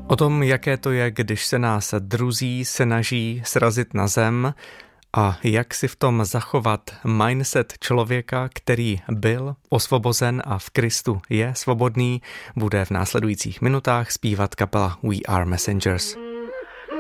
O tom, jaké to je, když se nás druzí snaží srazit na zem a jak si v tom zachovat mindset člověka, který byl osvobozen a v Kristu je svobodný, bude v následujících minutách zpívat kapela We Are Messengers.